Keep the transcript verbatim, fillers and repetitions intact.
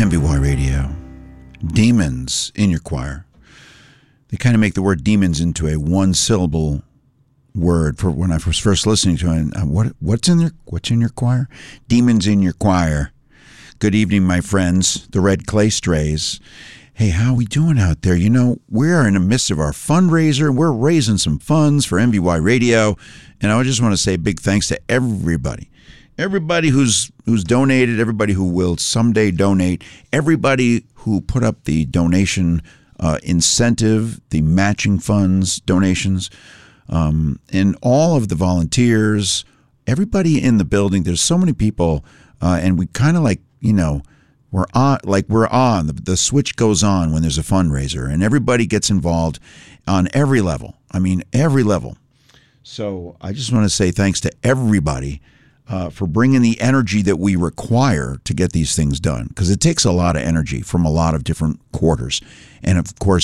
M B Y Radio. Demons in your choir. They kind of make the word demons into a one-syllable word. For when I was first listening to it, uh, what what's in your what's in your choir? Demons in your choir. Good evening, my friends, the Red Clay Strays. Hey, how are we doing out there? You know, we're in the midst of our fundraiser. We're raising some funds for M B Y Radio, and I just want to say big thanks to everybody. Everybody who's who's donated, everybody who will someday donate, everybody who put up the donation uh, incentive, the matching funds, donations, um, and all of the volunteers, everybody in the building. There's so many people, uh, and we kind of like, you know, we're on, like we're on. The, the switch goes on when there's a fundraiser, and everybody gets involved on every level. I mean, every level. So I just want to say thanks to everybody Uh, for bringing the energy that we require to get these things done, because it takes a lot of energy from a lot of different quarters. And of course,